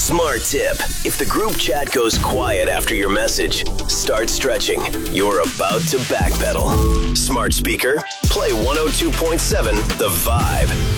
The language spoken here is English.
Smart tip. If the group chat goes quiet after your message, start stretching. You're about to backpedal. Smart speaker, play 102.7 The Vibe.